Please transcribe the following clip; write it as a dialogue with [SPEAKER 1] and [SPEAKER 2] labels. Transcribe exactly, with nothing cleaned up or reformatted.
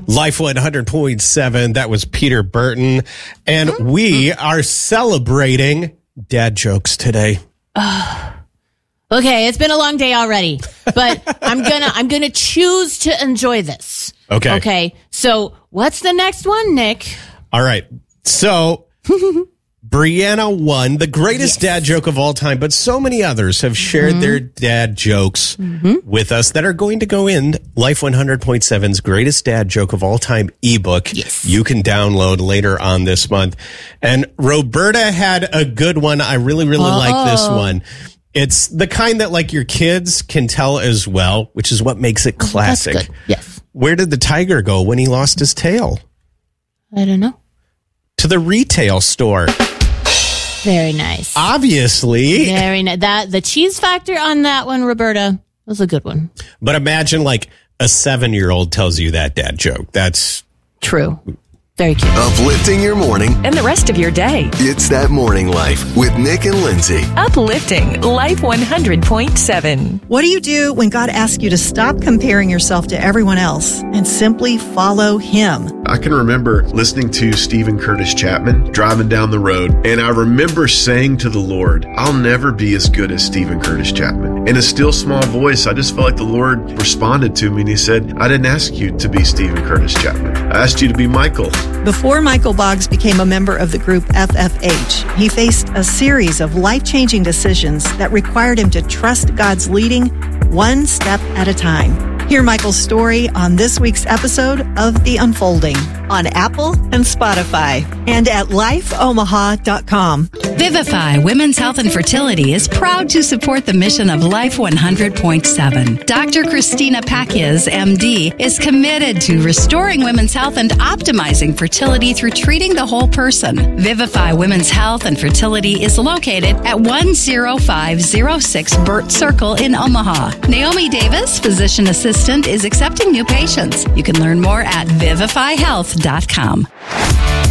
[SPEAKER 1] Life one hundred point seven. That was Peter Burton. And we are celebrating dad jokes today.
[SPEAKER 2] Uh, okay, it's been a long day already, but I'm gonna I'm gonna choose to enjoy this.
[SPEAKER 1] Okay.
[SPEAKER 2] Okay. So what's the next one, Nick?
[SPEAKER 1] All right. So Brianna won the greatest yes. dad joke of all time, but so many others have shared mm-hmm. their dad jokes mm-hmm. with us that are going to go in Life one hundred point seven's greatest dad joke of all time ebook.
[SPEAKER 2] Yes.
[SPEAKER 1] You can download later on this month. And Roberta had a good one. I really, really Uh-oh. like this one. It's the kind that like your kids can tell as well, which is what makes it classic.
[SPEAKER 2] That's good. Yes.
[SPEAKER 1] Where did the tiger go when he lost his tail?
[SPEAKER 2] I don't know.
[SPEAKER 1] To the retail store.
[SPEAKER 2] Very nice.
[SPEAKER 1] Obviously.
[SPEAKER 2] Very nice. That the cheese factor on that one, Roberta, was a good one.
[SPEAKER 1] But imagine like a seven-year-old tells you that dad joke. That's
[SPEAKER 2] true. Very cute.
[SPEAKER 3] Uplifting your morning
[SPEAKER 4] and the rest of your day.
[SPEAKER 3] It's That Morning Life with Nick and Lindsay.
[SPEAKER 4] Uplifting Life one hundred point seven.
[SPEAKER 5] What do you do when God asks you to stop comparing yourself to everyone else and simply follow Him?
[SPEAKER 6] I can remember listening to Stephen Curtis Chapman driving down the road, and I remember saying to the Lord, I'll never be as good as Stephen Curtis Chapman. In a still small voice, I just felt like the Lord responded to me, and He said, I didn't ask you to be Stephen Curtis Chapman. I asked you to be Michael.
[SPEAKER 5] Before Michael Boggs became a member of the group F F H, he faced a series of life-changing decisions that required him to trust God's leading one step at a time. Hear Michael's story on this week's episode of The Unfolding on Apple and Spotify and at life omaha dot com.
[SPEAKER 7] Vivify Women's Health and Fertility is proud to support the mission of Life one hundred point seven. Doctor Christina Pakias, M D, is committed to restoring women's health and optimizing fertility through treating the whole person. Vivify Women's Health and Fertility is located at one oh five oh six Burt Circle in Omaha. Naomi Davis, physician assistant, is accepting new patients. You can learn more at vivify health dot com.